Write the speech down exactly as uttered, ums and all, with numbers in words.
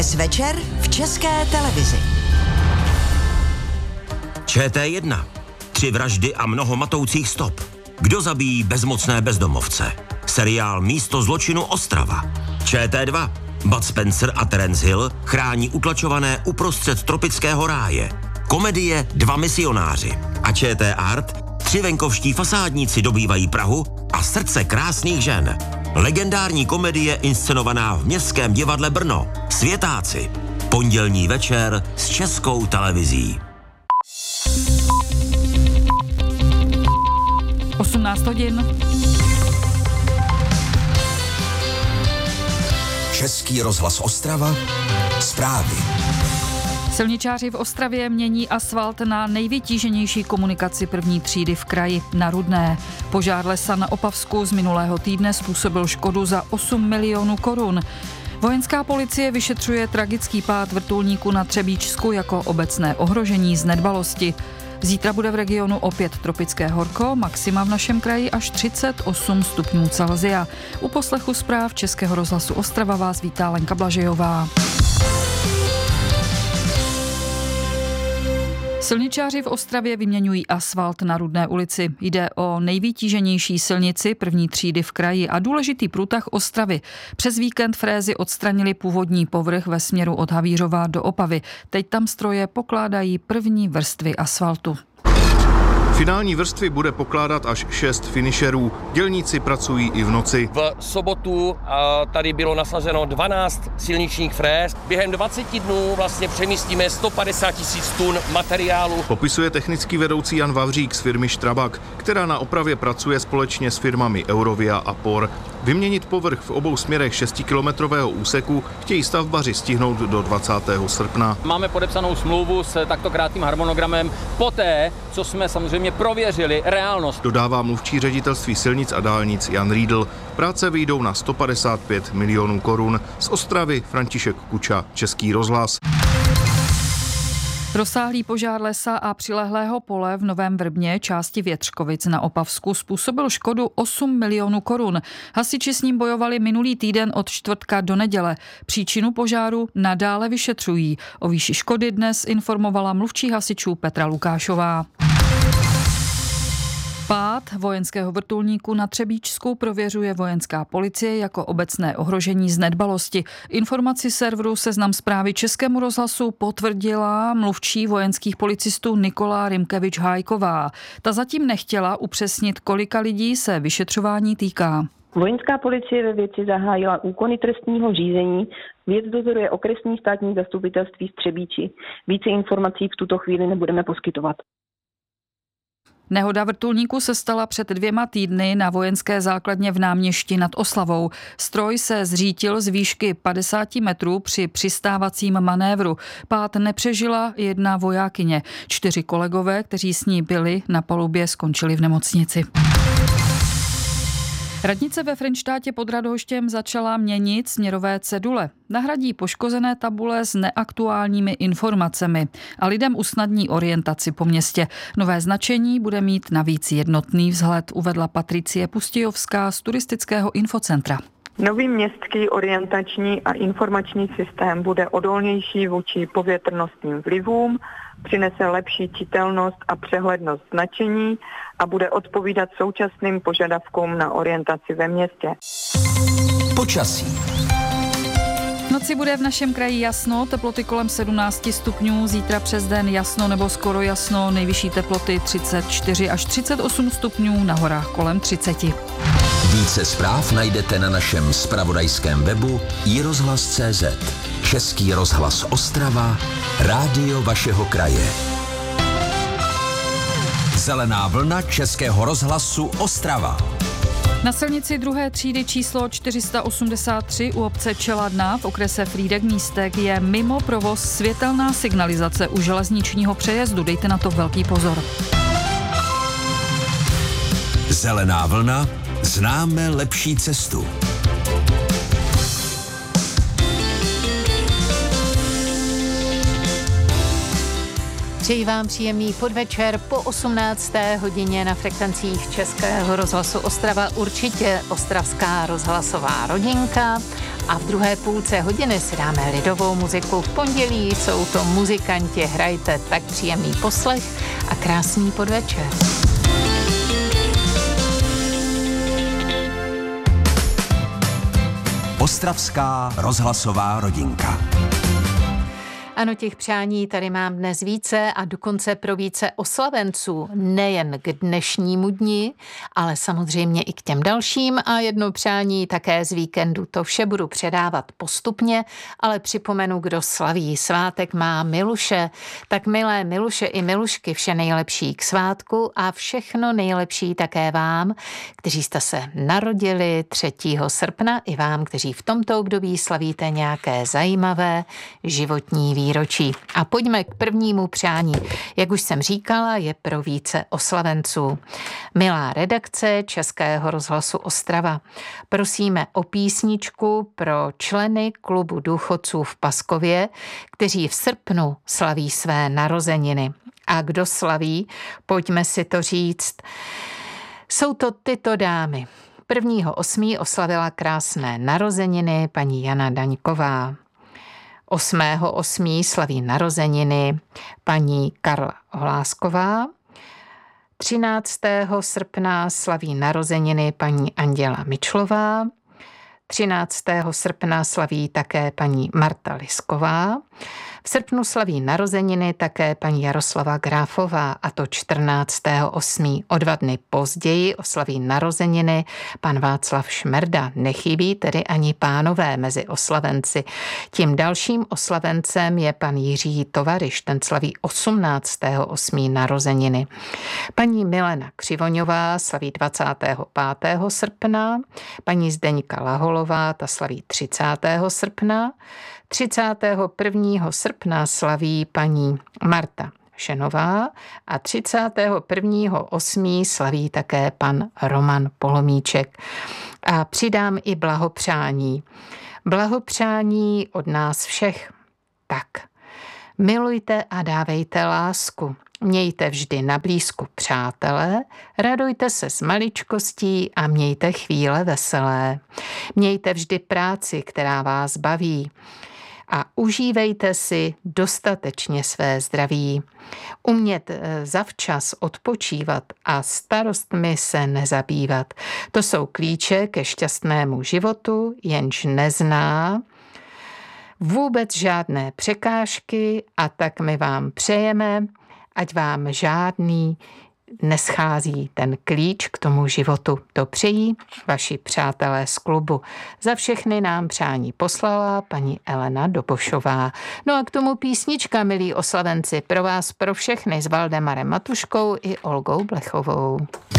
Dnes večer v České televizi. Č T jedna. Tři vraždy a mnoho matoucích stop. Kdo zabíjí bezmocné bezdomovce? Seriál Místo zločinu Ostrava. Č T dva. Bud Spencer a Terence Hill chrání utlačované uprostřed tropického ráje. Komedie Dva misionáři. A Č T Art. Tři venkovští fasádníci dobývají Prahu a srdce krásných žen. Legendární komedie inscenovaná v Městském divadle Brno. Světáci. Pondělní večer s Českou televizí. osmnáct hodin. Český rozhlas Ostrava. Zprávy. Silničáři v Ostravě mění asfalt na nejvytíženější komunikaci první třídy v kraji na Rudné. Požár lesa na Opavsku z minulého týdne způsobil škodu za osm milionů korun. Vojenská policie vyšetřuje tragický pád vrtulníku na Třebíčsku jako obecné ohrožení z nedbalosti. Zítra bude v regionu opět tropické horko, maxima v našem kraji až třicet osm stupňů Celsia. U poslechu zpráv Českého rozhlasu Ostrava vás vítá Lenka Blažejová. Silničáři v Ostravě vyměňují asfalt na Rudné ulici. Jde o nejvytíženější silnici první třídy v kraji a důležitý průtah Ostravy. Přes víkend frézy odstranili původní povrch ve směru od Havířova do Opavy. Teď tam stroje pokládají první vrstvy asfaltu. Finální vrstvy bude pokládat až šest finišerů. Dělníci pracují i v noci. V sobotu tady bylo nasazeno dvanáct silničních fréz. Během dvaceti dnů vlastně přemístíme sto padesát tisíc tun materiálu. Popisuje technický vedoucí Jan Vavřík z firmy Strabag, která na opravě pracuje společně s firmami Eurovia a Por. Vyměnit povrch v obou směrech šestikilometrového úseku chtějí stavbaři stihnout do dvacátého srpna. Máme podepsanou smlouvu s takto krátkým harmonogramem poté, co jsme samozřejmě prověřili reálnost. Dodává mluvčí ředitelství silnic a dálnic Jan Riedl. Práce vyjdou na sto padesát pět milionů korun. Z Ostravy František Kuča, Český rozhlas. Rozsáhlý požár lesa a přilehlého pole v Novém Vrbně, části Větřkovic na Opavsku, způsobil škodu osm milionů korun. Hasiči s ním bojovali minulý týden od čtvrtka do neděle. Příčinu požáru nadále vyšetřují. O výši škody dnes informovala mluvčí hasičů Petra Lukášová. Pád vojenského vrtulníku na Třebíčsku prověřuje vojenská policie jako obecné ohrožení z nedbalosti. Informaci serveru Seznam Zprávy Českému rozhlasu potvrdila mluvčí vojenských policistů Nikola Rimkevič-Hájková. Ta zatím nechtěla upřesnit, kolika lidí se vyšetřování týká. Vojenská policie ve věci zahájila úkony trestního řízení. Věc dozoruje okresní státní zastupitelství v Třebíči. Více informací v tuto chvíli nebudeme poskytovat. Nehoda vrtulníku se stala před dvěma týdny na vojenské základně v Náměšti nad Oslavou. Stroj se zřítil z výšky padesát metrů při přistávacím manévru. Pád nepřežila jedna vojákyně. Čtyři kolegové, kteří s ní byli na palubě, skončili v nemocnici. Radnice ve Frenštátě pod Radhoštěm začala měnit směrové cedule. Nahradí poškozené tabule s neaktuálními informacemi a lidem usnadní orientaci po městě. Nové značení bude mít navíc jednotný vzhled, uvedla Patricie Pustějovská z turistického infocentra. Nový městský orientační a informační systém bude odolnější vůči povětrnostním vlivům, přinese lepší čitelnost a přehlednost značení a bude odpovídat současným požadavkům na orientaci ve městě. Počasí. V noci bude v našem kraji jasno, teploty kolem sedmnáct stupňů, zítra přes den jasno nebo skoro jasno, nejvyšší teploty třicet čtyři až třicet osm stupňů, na horách kolem třicet. Více zpráv najdete na našem zpravodajském webu i rozhlas tečka cé zet. Český rozhlas Ostrava, rádio vašeho kraje. Zelená vlna Českého rozhlasu Ostrava. Na silnici druhé třídy číslo čtyři sta osmdesát tři u obce Čeladná v okrese Frýdek-Místek je mimo provoz světelná signalizace u železničního přejezdu. Dejte na to velký pozor. Zelená vlna, známe lepší cestu. Přeji vám příjemný podvečer po osmnácté hodině na frekvencích Českého rozhlasu Ostrava, určitě ostravská rozhlasová rodinka a v druhé půlce hodiny si dáme lidovou muziku. V pondělí jsou to muzikanti, hrajte, tak příjemný poslech a krásný podvečer. Ostravská rozhlasová rodinka. Ano, těch přání tady mám dnes více a dokonce pro více oslavenců, nejen k dnešnímu dni, ale samozřejmě i k těm dalším a jedno přání také z víkendu. To vše budu předávat postupně, ale připomenu, kdo slaví. Svátek má Miluše, tak milé Miluše i Milušky, vše nejlepší k svátku a všechno nejlepší také vám, kteří jste se narodili třetího srpna, i vám, kteří v tomto období slavíte nějaké zajímavé životní výročí. A pojďme k prvnímu přání. Jak už jsem říkala, je pro více oslavenců. Milá redakce Českého rozhlasu Ostrava, prosíme o písničku pro členy klubu důchodců v Paskově, kteří v srpnu slaví své narozeniny. A kdo slaví, pojďme si to říct. Jsou to tyto dámy. Prvního osmý oslavila krásné narozeniny paní Jana Daňková. osmého osmý slaví narozeniny paní Karla Holásková. třináctého srpna slaví narozeniny paní Anděla Mičlová. třináctého srpna slaví také paní Marta Lisková. V srpnu slaví narozeniny také paní Jaroslava Gráfová, a to čtrnáctého osmého O dva dny později oslaví narozeniny pan Václav Šmerda. Nechybí tedy ani pánové mezi oslavenci. Tím dalším oslavencem je pan Jiří Tovaryš, ten slaví osmnáctého osmého narozeniny. Paní Milena Křivoňová slaví dvacátého pátého srpna, paní Zdeňka Laholová, ta slaví třicátého srpna, třicátého prvního srpna slaví paní Marta Šenová a třicátého prvního osmého slaví také pan Roman Polomíček. A přidám i blahopřání. Blahopřání od nás všech. Tak, milujte a dávejte lásku. Mějte vždy na blízku přátele, radujte se s maličkostí a mějte chvíle veselé. Mějte vždy práci, která vás baví. A užívejte si dostatečně své zdraví. Umět zavčas odpočívat a starostmi se nezabývat. To jsou klíče ke šťastnému životu, jenž nezná vůbec žádné překážky, a tak my vám přejeme, ať vám žádný neschází ten klíč k tomu životu. To přejí vaši přátelé z klubu. Za všechny nám přání poslala paní Elena Dobošová. No a k tomu písnička, milí oslavenci, pro vás, pro všechny s Valdemarem Matuškou i Olgou Blechovou.